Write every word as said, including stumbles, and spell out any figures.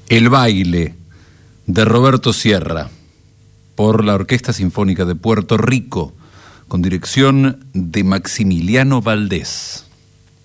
El baile de Roberto Sierra por la Orquesta Sinfónica de Puerto Rico con dirección de Maximiliano Valdés.